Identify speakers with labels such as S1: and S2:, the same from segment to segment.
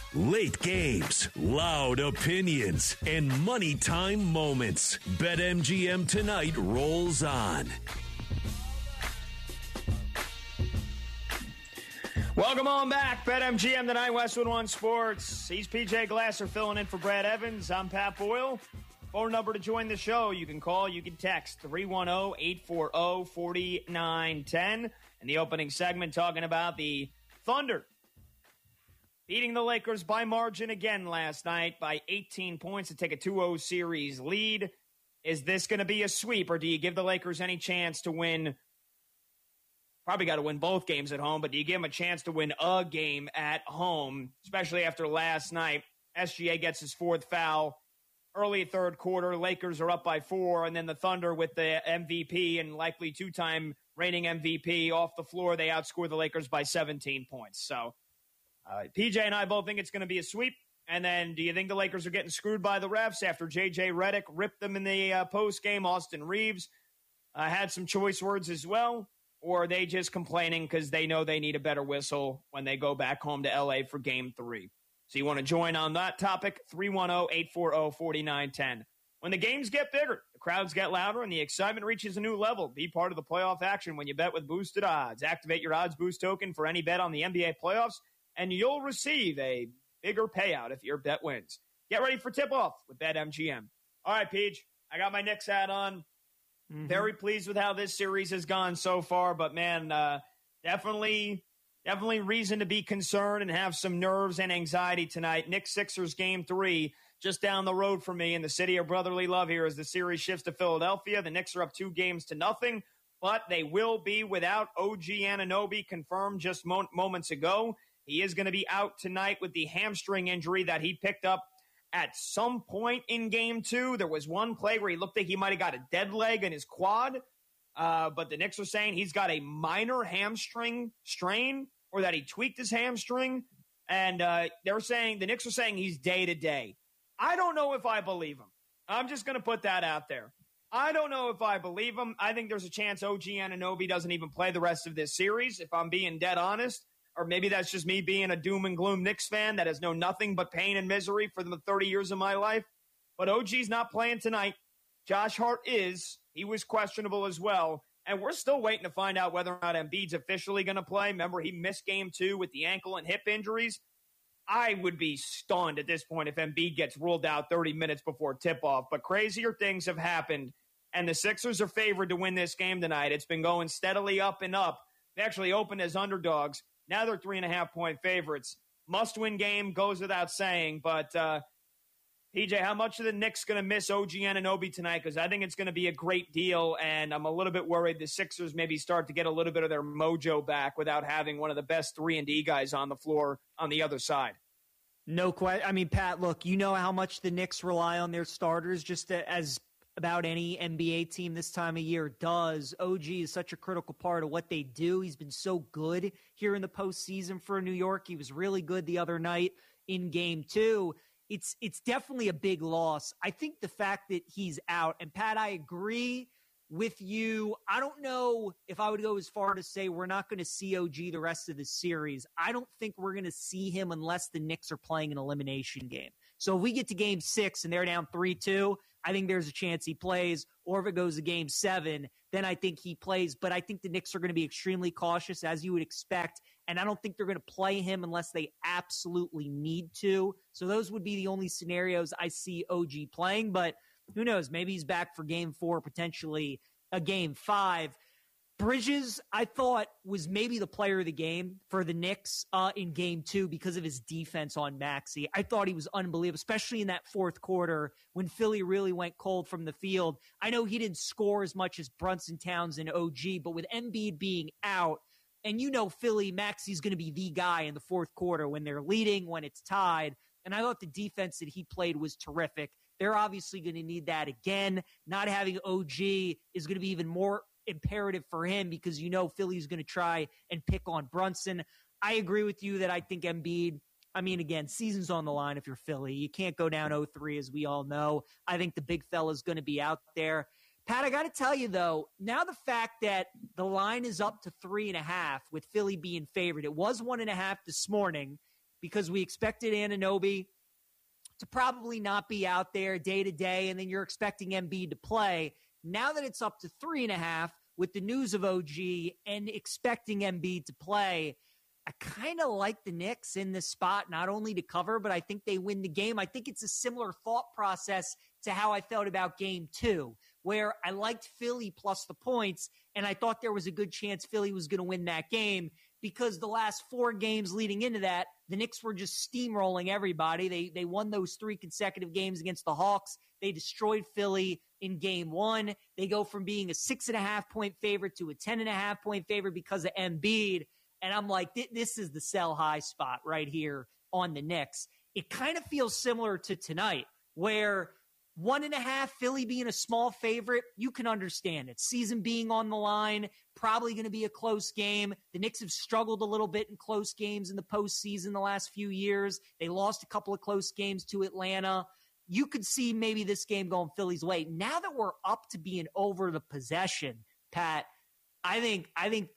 S1: Late games, loud opinions, and money time moments. BetMGM tonight rolls on.
S2: Welcome on back. BetMGM tonight, Westwood One Sports. He's PJ Glasser filling in for Brad Evans. I'm Pat Boyle. Phone number to join the show. You can call, you can text 310-840-4910. In the opening segment, talking about the Thunder beating the Lakers by margin again last night by 18 points to take a 2-0 series lead. Is this going to be a sweep, or do you give the Lakers any chance to win? Probably got to win both games at home, but do you give them a chance to win a game at home, especially after last night? SGA gets his fourth foul early third quarter. Lakers are up by 4, and then the Thunder with the MVP and likely two-time reigning MVP off the floor, they outscore the Lakers by 17 points. So PJ and I both think it's going to be a sweep. And then do you think the Lakers are getting screwed by the refs after J.J. Redick ripped them in the post game? Austin Reeves had some choice words as well. Or are they just complaining because they know they need a better whistle when they go back home to L.A. for Game 3? So you want to join on that topic, 310-840-4910. When the games get bigger, the crowds get louder, and the excitement reaches a new level. Be part of the playoff action when you bet with Boosted Odds. Activate your Odds Boost token for any bet on the NBA playoffs, and you'll receive a bigger payout if your bet wins. Get ready for tip-off with BetMGM. All right, Peach, I got my Knicks hat on. Very pleased with how this series has gone so far, but, man, definitely reason to be concerned and have some nerves and anxiety tonight. Knicks Sixers Game 3 just down the road from me in the city of brotherly love here as the series shifts to Philadelphia. The Knicks are up 2-0, but they will be without OG Anunoby, confirmed just moments ago. He is going to be out tonight with the hamstring injury that he picked up at some point in Game 2. There was one play where he looked like he might have got a dead leg in his quad, but the Knicks are saying he's got a minor hamstring strain or that he tweaked his hamstring, and the Knicks are saying he's day-to-day. I don't know if I believe him. I'm just going to put that out there. I don't know if I believe him. I think there's a chance OG Anunoby doesn't even play the rest of this series, if I'm being dead honest. Or maybe that's just me being a doom and gloom Knicks fan that has known nothing but pain and misery for the 30 years of my life. But OG's not playing tonight. Josh Hart is. He was questionable as well. And we're still waiting to find out whether or not Embiid's officially going to play. Remember, he missed Game 2 with the ankle and hip injuries. I would be stunned at this point if Embiid gets ruled out 30 minutes before tip-off. But crazier things have happened, and the Sixers are favored to win this game tonight. It's been going steadily up and up. They actually opened as underdogs. Now they're 3.5-point favorites. Must-win game, goes without saying. But, PJ, how much are the Knicks going to miss OG Anunoby tonight? Because I think it's going to be a great deal, and I'm a little bit worried the Sixers maybe start to get a little bit of their mojo back without having one of the best 3-and-D guys on the floor on the other side.
S3: No question. I mean, Pat, look, you know how much the Knicks rely on their starters just as about any NBA team this time of year does. OG is such a critical part of what they do. He's been so good here in the postseason for New York. He was really good the other night in Game 2. It's definitely a big loss. I think the fact that he's out, and Pat, I agree with you. I don't know if I would go as far to say we're not going to see OG the rest of the series. I don't think we're going to see him unless the Knicks are playing an elimination game. So if we get to Game 6 and they're down 3-2, I think there's a chance he plays. Or if it goes to Game 7, then I think he plays. But I think the Knicks are going to be extremely cautious, as you would expect. And I don't think they're going to play him unless they absolutely need to. So those would be the only scenarios I see OG playing. But who knows? Maybe he's back for Game 4, potentially a Game 5. Bridges, I thought, was maybe the player of the game for the Knicks in Game 2 because of his defense on Maxey. I thought he was unbelievable, especially in that fourth quarter when Philly really went cold from the field. I know he didn't score as much as Brunson, Towns, and OG, but with Embiid being out, and you know Philly, Maxey's going to be the guy in the fourth quarter when they're leading, when it's tied. And I thought the defense that he played was terrific. They're obviously going to need that again. Not having OG is going to be even more imperative for him because you know Philly's going to try and pick on Brunson. I agree with you that I think Embiid, I mean, again, season's on the line if you're Philly. You can't go down 0-3 as we all know. I think the big fella's going to be out there. Pat, I got to tell you, though, now the fact that the line is up to 3.5 with Philly being favored, it was 1.5 this morning. because we expected Anunoby to probably not be out there day to day, and then you're expecting Embiid to play. Now that it's up to 3.5 with the news of OG and expecting Embiid to play, I kind of like the Knicks in this spot, not only to cover, but I think they win the game. I think it's a similar thought process to how I felt about game 2, where I liked Philly plus the points, and I thought there was a good chance Philly was going to win that game because the last 4 games leading into that, the Knicks were just steamrolling everybody. They won those 3 consecutive games against the Hawks. They destroyed Philly in game 1. They go from being a 6.5-point favorite to a 10.5-point favorite because of Embiid. And I'm like, this is the sell high spot right here on the Knicks. It kind of feels similar to tonight, where 1.5, Philly being a small favorite, you can understand it. Season being on the line, probably going to be a close game. The Knicks have struggled a little bit in close games in the postseason the last few years. They lost a couple of close games to Atlanta. You could see maybe this game going Philly's way. Now that we're up to being over the possession, Pat, I think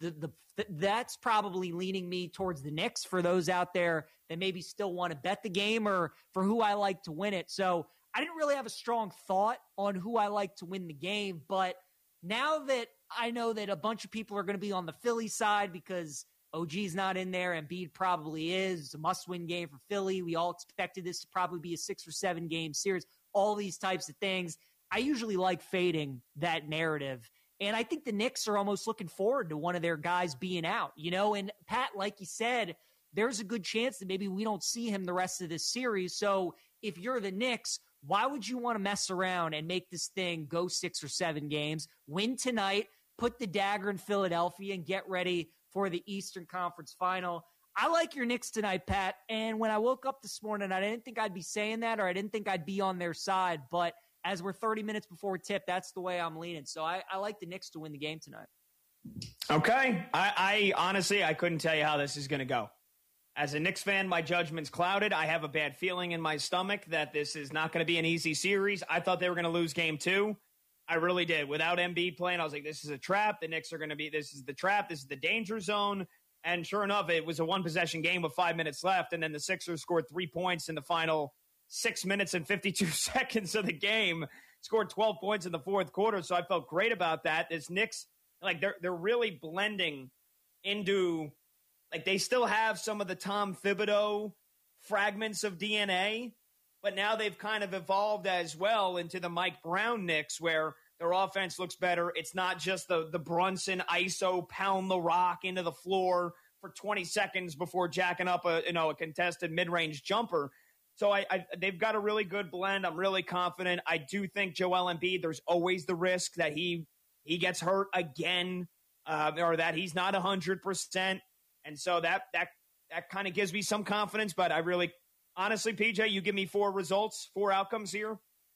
S3: that's probably leaning me towards the Knicks for those out there that maybe still want to bet the game or for who I like to win it. So I didn't really have a strong thought on who I like to win the game, but now that I know that a bunch of people are going to be on the Philly side because OG's not in there, Embiid probably is. It's a must-win game for Philly. We all expected this to probably be a 6 or 7 game series, all these types of things. I usually like fading that narrative. And I think the Knicks are almost looking forward to one of their guys being out, and Pat, like you said, there's a good chance that maybe we don't see him the rest of this series. So if you're the Knicks, why would you want to mess around and make this thing go 6 or 7 games, win tonight, put the dagger in Philadelphia, and get ready for the Eastern Conference Final? I like your Knicks tonight, Pat. And when I woke up this morning, I didn't think I'd be saying that, or I didn't think I'd be on their side. But as we're 30 minutes before tip, that's the way I'm leaning. So I like the Knicks to win the game tonight.
S2: Okay. I honestly, I couldn't tell you how this is going to go. As a Knicks fan, my judgment's clouded. I have a bad feeling in my stomach that this is not going to be an easy series. I thought they were going to lose game 2. I really did. Without Embiid playing, I was like, this is a trap. The Knicks are going to be, this is the trap. This is the danger zone. And sure enough, it was a 1-possession game with 5 minutes left. And then the Sixers scored 3 points in the final 6 minutes and 52 seconds of the game, scored 12 points in the fourth quarter. So I felt great about that. This Knicks, like they're really blending into, like they still have some of the Tom Thibodeau fragments of DNA, but now they've kind of evolved as well into the Mike Brown Knicks, where their offense looks better. It's not just the Brunson ISO pound the rock into the floor for 20 seconds before jacking up a contested mid-range jumper. So they've got a really good blend. I'm really confident. I do think Joel Embiid, there's always the risk that he gets hurt again, or that he's not 100%. And so that kind of gives me some confidence. But I really, honestly, PJ, you give me 4 results, 4 outcomes here.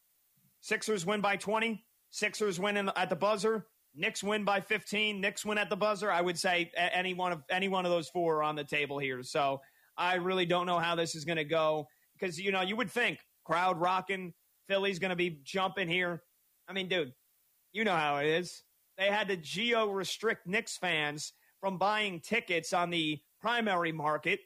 S2: Sixers win by 20. Sixers win at the buzzer. Knicks win by 15. Knicks win at the buzzer. I would say any one of those 4 are on the table here. So I really don't know how this is going to go. Because, you would think crowd rocking, Philly's going to be jumping here. I mean, dude, you know how it is. They had to geo-restrict Knicks fans from buying tickets on the primary market.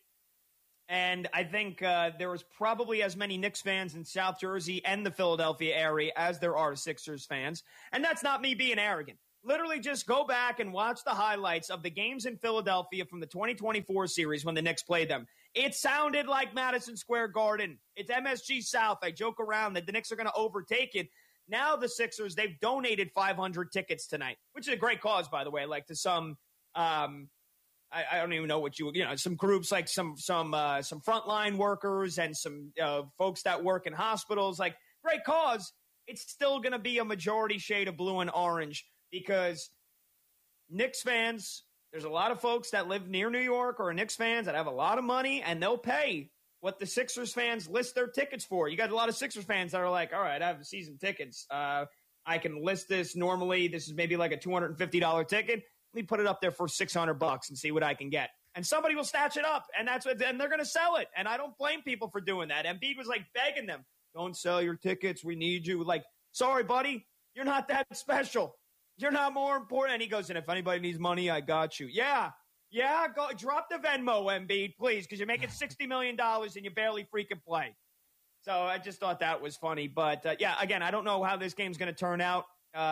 S2: And I think there was probably as many Knicks fans in South Jersey and the Philadelphia area as there are Sixers fans. And that's not me being arrogant. Literally just go back and watch the highlights of the games in Philadelphia from the 2024 series when the Knicks played them. It sounded like Madison Square Garden. It's MSG South. I joke around that the Knicks are going to overtake it. Now the Sixers, they've donated 500 tickets tonight, which is a great cause, by the way, like to some I don't even know what some groups like some frontline workers and some folks that work in hospitals, like great cause. It's still going to be a majority shade of blue and orange because Knicks fans, there's a lot of folks that live near New York or are Knicks fans that have a lot of money and they'll pay what the Sixers fans list their tickets for. You got a lot of Sixers fans that are like, all right, I have season tickets. I can list this normally. This is maybe like a $250 ticket. Let me put it up there for $600 and see what I can get. And somebody will snatch it up, and then they're going to sell it. And I don't blame people for doing that. Embiid was like begging them, don't sell your tickets. We need you. Like, sorry, buddy, you're not that special. You're not more important. And he goes, and if anybody needs money, I got you. Yeah, Yeah, go drop the Venmo, Embiid, please, because you're making $60 million and you barely freaking play. So I just thought that was funny. But, yeah, again, I don't know how this game's going to turn out.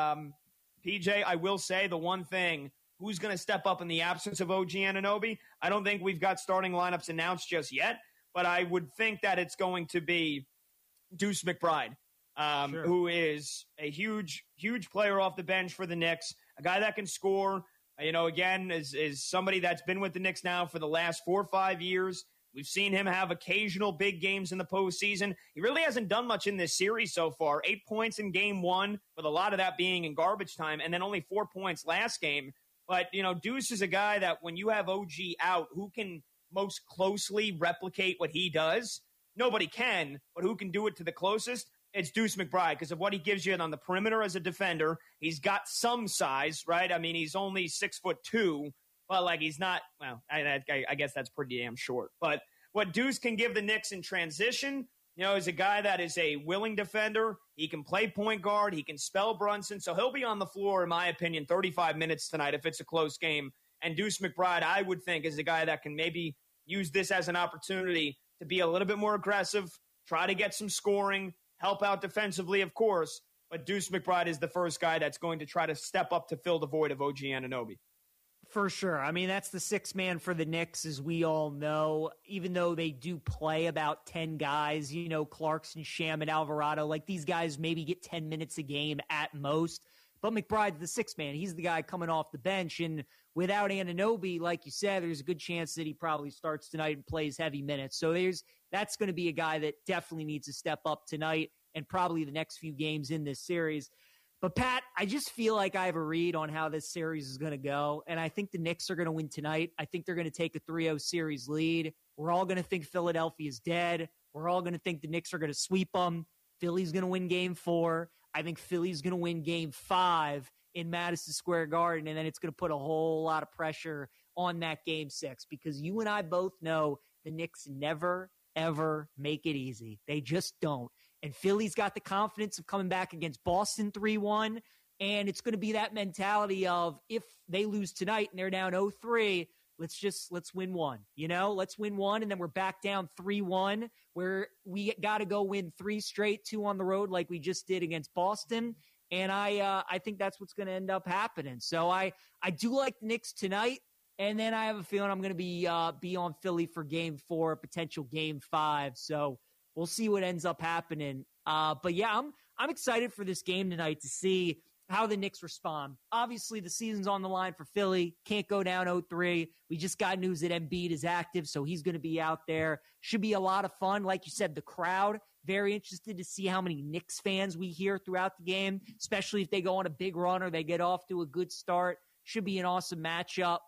S2: PJ, I will say the one thing, who's going to step up in the absence of OG Anunoby? I don't think we've got starting lineups announced just yet, but I would think that it's going to be Deuce McBride, sure, who is a huge, huge player off the bench for the Knicks, a guy that can score. Again, is somebody that's been with the Knicks now for the last 4 or 5 years. We've seen him have occasional big games in the postseason. He really hasn't done much in this series so far. 8 points in game one, with a lot of that being in garbage time, and then only 4 points last game. But, Deuce is a guy that when you have OG out, who can most closely replicate what he does? Nobody can, but who can do it to the closest? It's Deuce McBride because of what he gives you on the perimeter as a defender. He's got some size, right? I mean, he's only 6'2", but he's not. Well, I guess that's pretty damn short. But what Deuce can give the Knicks in transition, is a guy that is a willing defender. He can play point guard. He can spell Brunson, so he'll be on the floor, in my opinion, 35 minutes tonight if it's a close game. And Deuce McBride, I would think, is a guy that can maybe use this as an opportunity to be a little bit more aggressive, try to get some scoring. Help out defensively, of course, but Deuce McBride is the first guy that's going to try to step up to fill the void of OG Anunoby.
S3: For sure. I mean, that's the sixth man for the Knicks, as we all know, even though they do play about 10 guys, Clarkson, Sham, and Alvarado. These guys maybe get 10 minutes a game at most. But McBride's the sixth man. He's the guy coming off the bench. And without Anunoby, like you said, there's a good chance that he probably starts tonight and plays heavy minutes. So that's going to be a guy that definitely needs to step up tonight and probably the next few games in this series. But, Pat, I just feel like I have a read on how this series is going to go, and I think the Knicks are going to win tonight. I think they're going to take a 3-0 series lead. We're all going to think Philadelphia is dead. We're all going to think the Knicks are going to sweep them. Philly's going to win Game 4. I think Philly's going to win Game 5 in Madison Square Garden, and then it's going to put a whole lot of pressure on that Game 6 because you and I both know the Knicks never, ever make it easy. They just don't. And Philly's got the confidence of coming back against Boston 3-1, and it's going to be that mentality of if they lose tonight and they're down 0-3, let's win one. Let's win one, and then we're back down 3-1, where we got to go win 3 straight, 2 on the road like we just did against Boston. And I think that's what's going to end up happening. So I do like the Knicks tonight, and then I have a feeling I'm going to be on Philly for Game 4, potential Game 5. So we'll see what ends up happening. But yeah, I'm excited for this game tonight to see how the Knicks respond. Obviously, the season's on the line for Philly. Can't go down 0-3. We just got news that Embiid is active, so he's going to be out there. Should be a lot of fun. Like you said, the crowd, very interested to see how many Knicks fans we hear throughout the game, especially if they go on a big run or they get off to a good start. Should be an awesome matchup.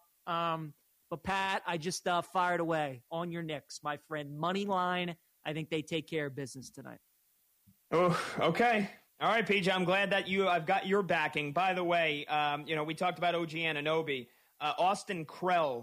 S3: But, Pat, I just fired away on your Knicks, my friend. Money line. I think they take care of business tonight.
S2: Oh, okay. All right, PJ, I'm glad that I've got your backing. By the way, we talked about OG Anunoby. Austin Krell,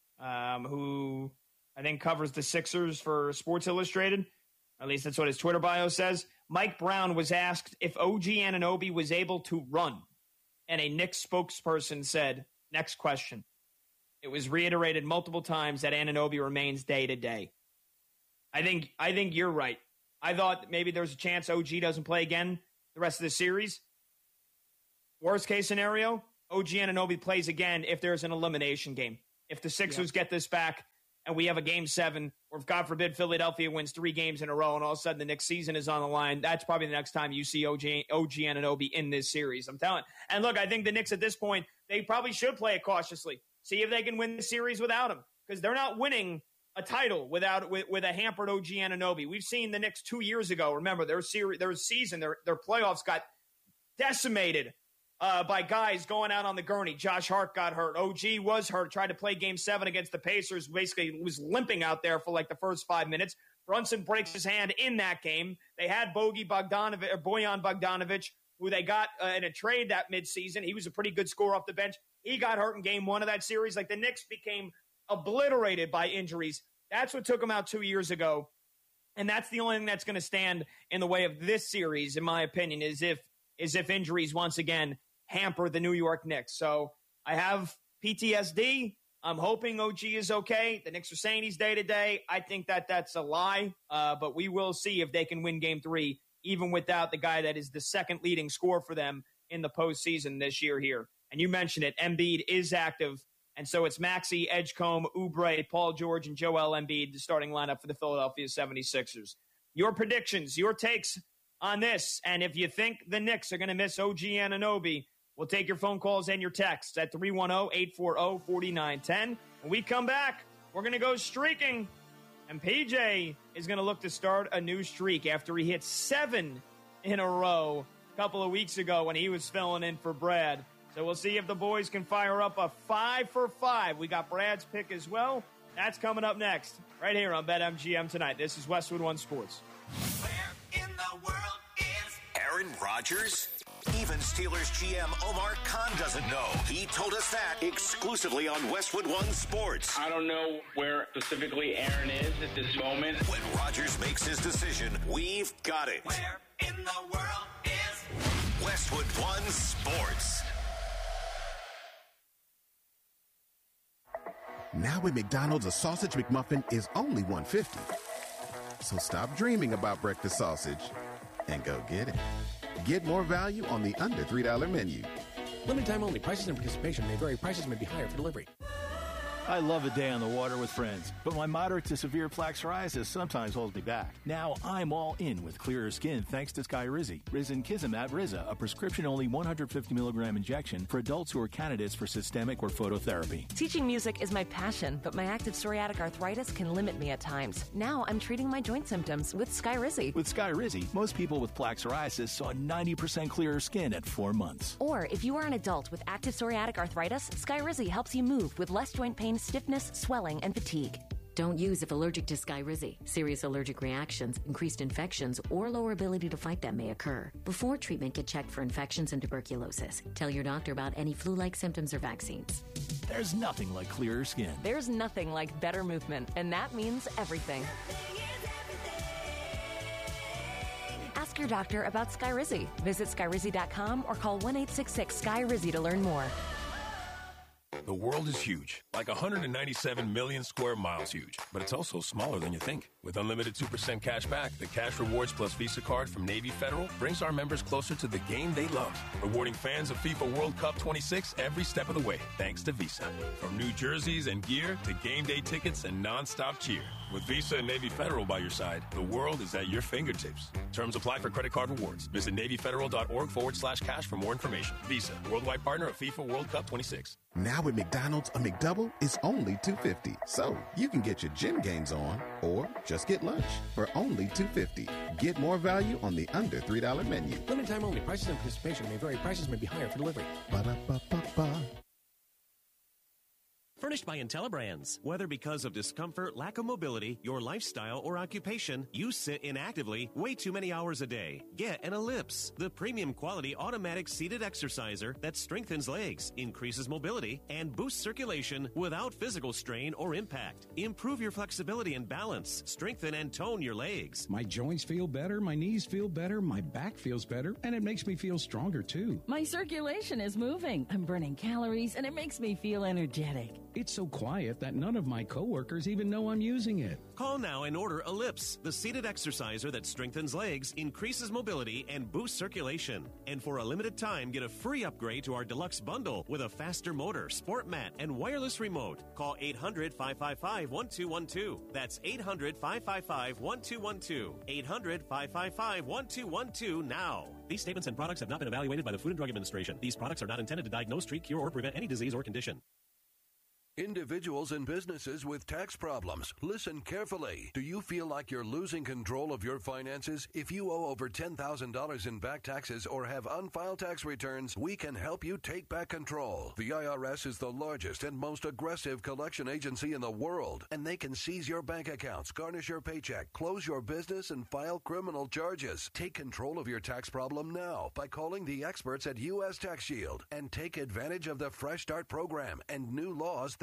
S2: who I think covers the Sixers for Sports Illustrated, at least that's what his Twitter bio says. Mike Brown was asked if OG Anunoby was able to run, and a Knicks spokesperson said, next question. It was reiterated multiple times that Anunoby remains day-to-day. I think you're right. I thought maybe there's a chance OG doesn't play again the rest of the series. Worst case scenario, OG Anunoby plays again if there's an elimination game. If the Sixers get this back and we have a Game 7, or if, God forbid, Philadelphia wins 3 games in a row and all of a sudden the next season is on the line, that's probably the next time you see OG Anunoby in this series. I'm telling. And look, I think the Knicks at this point, they probably should play it cautiously. See if they can win the series without him, because they're not winning a title with a hampered OG Anunoby. We've seen the Knicks 2 years ago. Remember, their playoffs got decimated by guys going out on the gurney. Josh Hart got hurt. OG was hurt. Tried to play Game 7 against the Pacers. Basically was limping out there for like the first 5 minutes. Brunson breaks his hand in that game. They had Bojan Bogdanovic, who they got in a trade that midseason. He was a pretty good scorer off the bench. He got hurt in Game 1 of that series. Like, the Knicks became obliterated by injuries. That's what took them out 2 years ago. And that's the only thing that's going to stand in the way of this series, in my opinion, is if injuries once again hamper the New York Knicks. So I have PTSD. I'm hoping OG is okay. The Knicks are saying he's day-to-day. I think that's a lie, but we will see if they can win Game 3, even without the guy that is the second leading scorer for them in the postseason this year here. And you mentioned it, Embiid is active, and so it's Maxey, Edgecombe, Oubre, Paul George, and Joel Embiid, the starting lineup for the Philadelphia 76ers. Your predictions, your takes on this, and if you think the Knicks are going to miss OG Anunoby, we'll take your phone calls and your texts at 310-840-4910. When we come back, we're going to go streaking, and PJ is going to look to start a new streak after he hit 7 in a row a couple of weeks ago when he was filling in for Brad. So we'll see if the boys can fire up a 5 for 5. We got Brad's pick as well. That's coming up next, right here on BetMGM tonight. This is Westwood One Sports.
S4: Where in the world is
S1: Aaron Rodgers? Even Steelers GM Omar Khan doesn't know. He told us that exclusively on Westwood One Sports.
S5: I don't know where specifically Aaron is at this moment.
S1: When Rodgers makes his decision, we've got it.
S4: where in the world is
S1: Westwood One Sports.
S6: Now at McDonald's, a sausage McMuffin is only $1.50. So stop dreaming about breakfast sausage and go get it. Get more value on the under $3 menu.
S7: Limited time only. Prices and participation may vary. Prices may be higher for delivery.
S8: I love a day on the water with friends, but my moderate to severe plaque psoriasis sometimes holds me back. Now I'm all in with clearer skin thanks to Skyrizi. Risankizumab Riza, a prescription-only 150 milligram injection for adults who are candidates for systemic or phototherapy.
S9: Teaching music is my passion, but my active psoriatic arthritis can limit me at times. Now I'm treating my joint symptoms with Skyrizi.
S8: With Skyrizi, most people with plaque psoriasis saw 90% clearer skin at 4 months.
S9: Or if you are an adult with active psoriatic arthritis, Skyrizi helps you move with less joint pain, stiffness, swelling, and fatigue.
S10: Don't use if allergic to Skyrizi. Serious allergic reactions, increased infections, or lower ability to fight them may occur. Before treatment, get checked for infections and tuberculosis. Tell your doctor about any flu-like symptoms or vaccines.
S8: There's nothing like clearer skin.
S9: There's nothing like better movement, and that means everything. Ask your doctor about Skyrizi. Visit Skyrizi.com or call 1-866-SKY-RIZZI to learn more.
S11: The world is huge, like 197 million square miles huge, but it's also smaller than you think. With unlimited 2% cash back, the Cash Rewards Plus Visa card from Navy Federal brings our members closer to the game they love, rewarding fans of FIFA World Cup 26 every step of the way, thanks to Visa. From new jerseys and gear to game day tickets and nonstop cheer. With Visa and Navy Federal by your side, the world is at your fingertips. Terms apply for credit card rewards. Visit NavyFederal.org/cash for more information. Visa, worldwide partner of FIFA World Cup 26.
S6: Now at McDonald's, a McDouble is only $2.50. So you can get your gym games on or just get lunch for only $2.50. Get more value on the under $3 menu.
S7: Limited time only. Prices and participation may vary. Prices may be higher for delivery.
S6: Ba-da-ba-ba-ba.
S12: Furnished by IntelliBrands. Whether because of discomfort, lack of mobility, your lifestyle, or occupation, you sit inactively way too many hours a day. Get an Ellipse, the premium quality automatic seated exerciser that strengthens legs, increases mobility, and boosts circulation without physical strain or impact. Improve your flexibility and balance. Strengthen and tone your legs.
S13: My joints feel better, my knees feel better, my back feels better, and it makes me feel stronger too.
S14: My circulation is moving. I'm burning calories, and it makes me feel energetic.
S13: It's so quiet that none of my coworkers even know I'm using it.
S12: Call now and order Ellipse, the seated exerciser that strengthens legs, increases mobility, and boosts circulation. And for a limited time, get a free upgrade to our deluxe bundle with a faster motor, sport mat, and wireless remote. Call 800-555-1212. That's 800-555-1212. 800-555-1212 now. These statements and products have not been evaluated by the Food and Drug Administration. These products are not intended to diagnose, treat, cure, or prevent any disease or condition.
S15: Individuals and businesses with tax problems, listen carefully. Do you feel like you're losing control of your finances? If you owe over $10,000 in back taxes or have unfiled tax returns, we can help you take back control. The IRS is the largest and most aggressive collection agency in the world, and they can seize your bank accounts, garnish your paycheck, close your business, and file criminal charges. Take control of your tax problem now by calling the experts at U.S. Tax Shield and take advantage of the Fresh Start program and new laws that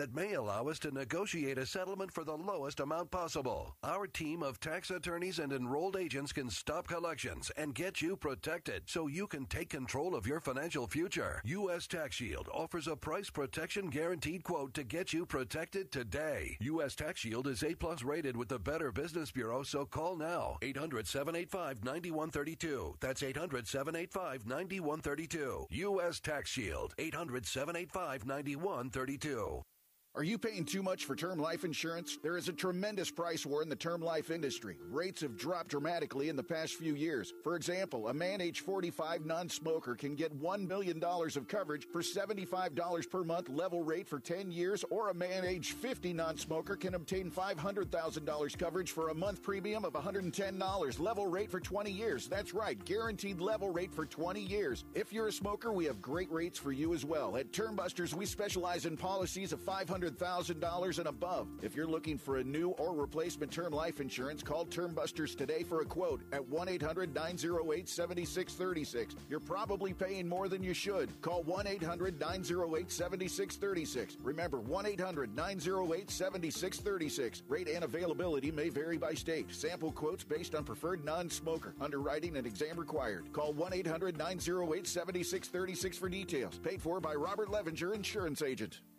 S15: that may allow us to negotiate a settlement for the lowest amount possible. Our team of tax attorneys and enrolled agents can stop collections and get you protected so you can take control of your financial future. U.S. Tax Shield offers a price protection guaranteed quote to get you protected today. U.S. Tax Shield is A+ rated with the Better Business Bureau, so call now. 800-785-9132. That's 800-785-9132. U.S. Tax Shield. 800-785-9132.
S16: Are you paying too much for term life insurance? There is a tremendous price war in the term life industry. Rates have dropped dramatically in the past few years. For example, a man age 45 non-smoker can get $1 million of coverage for $75 per month level rate for 10 years, or a man age 50 non-smoker can obtain $500,000 coverage for a month premium of $110 level rate for 20 years. That's right, guaranteed level rate for 20 years. If you're a smoker, we have great rates for you as well. At Term Busters, we specialize in policies of $500,000 and above. If you're looking for a new or replacement term life insurance, call Term Busters today for a quote at 1-800-908-7636. You're probably paying more than you should. Call 1-800-908-7636. Remember, 1-800-908-7636. Rate and availability may vary by state. Sample quotes based on preferred non-smoker. Underwriting and exam required. Call 1-800-908-7636 for details. Paid for by Robert Levinger, Insurance Agent.